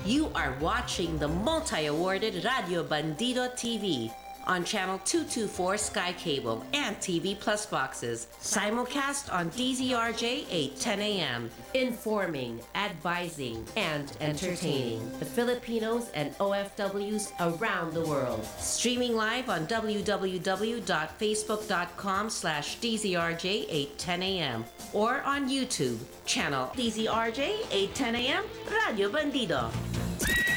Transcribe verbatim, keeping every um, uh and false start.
You are watching the multi-awarded Radio Bandido T V on channel two twenty-four Sky Cable and T V Plus boxes. Simulcast on D Z R J eight ten a m. Informing, advising, and entertaining the Filipinos and O F Ws around the world. Streaming live on w w w dot facebook dot com slash D Z R J eight ten a m or on YouTube, channel D Z R J eight ten a m Radio Bandido.